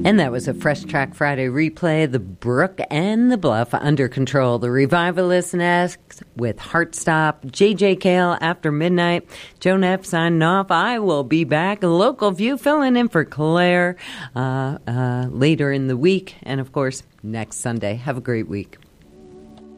And that was a Fresh Track Friday replay. The Brook and the Bluff, Under Control. The Revivalists next with Heartstop. JJ Cale after midnight. Joan F. signing off. I will be back. Local View filling in for Claire later in the week. And, of course, next Sunday. Have a great week.